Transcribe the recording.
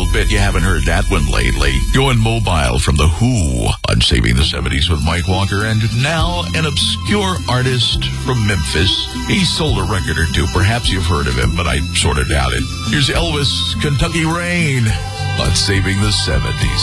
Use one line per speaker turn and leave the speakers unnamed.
bet you haven't heard that one lately. Going mobile from The Who on Saving the 70s with Mike Walker. And now an obscure artist from Memphis. He sold a record or two. Perhaps you've heard of him, but I sort of doubt it. Here's Elvis, Kentucky Rain on Saving the 70s.